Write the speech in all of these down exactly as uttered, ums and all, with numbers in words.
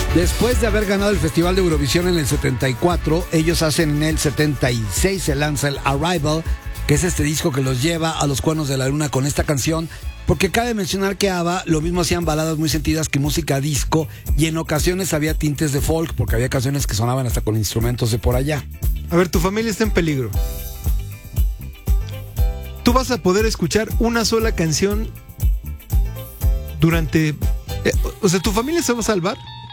Después de haber ganado el Festival de Eurovisión en el setenta y cuatro, ellos hacen en el setenta y seis, se lanza el Arrival, que es este disco que los lleva a los cuernos de la luna con esta canción, porque cabe mencionar que ABBA lo mismo hacían baladas muy sentidas que música disco, y en ocasiones había tintes de folk, porque había canciones que sonaban hasta con instrumentos de por allá. A ver, tu familia está en peligro. Tú vas a poder escuchar una sola canción durante... Eh, o sea, tu familia se va a salvar,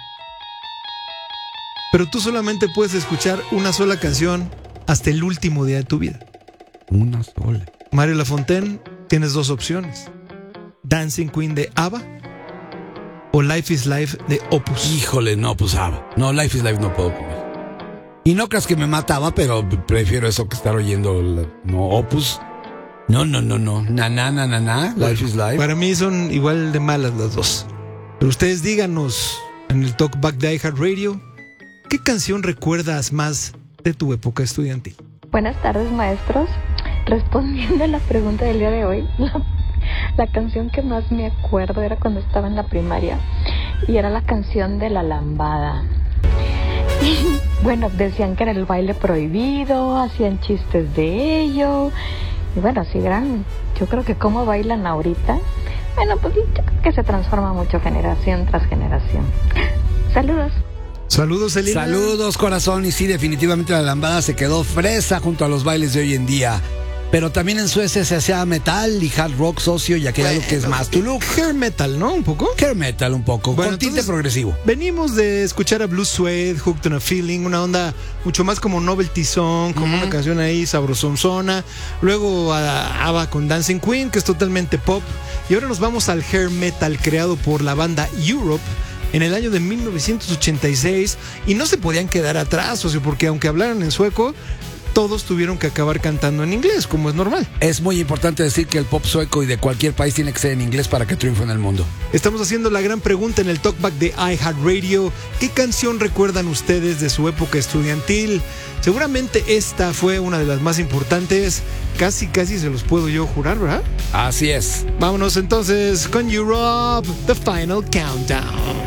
pero tú solamente puedes escuchar una sola canción hasta el último día de tu vida. Una sola. Mario Lafontaine, tienes dos opciones: Dancing Queen de ABBA o Life is Life de Opus. Híjole, no, pues ABBA. No, Life is Life no puedo comer. Y no creas que me mataba, pero prefiero eso que estar oyendo la, no, Opus. No, no, no, no. Na, na, na, na, na. Life is Life. Para mí son igual de malas las dos. Pero ustedes díganos en el Talkback de iHeartRadio, ¿qué canción recuerdas más de tu época estudiantil? Buenas tardes, maestros. Respondiendo a la pregunta del día de hoy, la, la canción que más me acuerdo era cuando estaba en la primaria, y era la canción de La Lambada. Y, bueno, decían que era el baile prohibido, hacían chistes de ello. Y bueno, si eran, yo creo que cómo bailan ahorita, bueno, pues yo creo que se transforma mucho generación tras generación. Saludos. Saludos, Elena. Saludos, corazón. Y sí, definitivamente La Lambada se quedó fresa junto a los bailes de hoy en día. Pero también en Suecia se hacía metal y hard rock, socio, y aquí hay algo que es más tu look. Hair metal, ¿no? Un poco. Hair metal, un poco. Bueno, con tinte progresivo. Venimos de escuchar a Blue Suede, Hooked on a Feeling, una onda mucho más como novelty song, como mm. una canción ahí sabrosonzona. Luego a ABBA con Dancing Queen, que es totalmente pop. Y ahora nos vamos al hair metal creado por la banda Europe en el año de mil novecientos ochenta y seis. Y no se podían quedar atrás, socio, porque aunque hablaran en sueco, todos tuvieron que acabar cantando en inglés, como es normal. Es muy importante decir que el pop sueco y de cualquier país tiene que ser en inglés para que triunfe en el mundo. Estamos haciendo la gran pregunta en el Talkback de iHeartRadio. ¿Qué canción recuerdan ustedes de su época estudiantil? Seguramente esta fue una de las más importantes. Casi, casi se los puedo yo jurar, ¿verdad? Así es. Vámonos entonces con Europe, The Final Countdown.